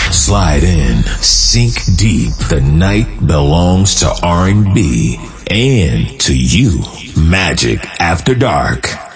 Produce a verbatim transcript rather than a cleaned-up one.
Slide in, sink deep. The night belongs to R and B and to you. Magic After Dark.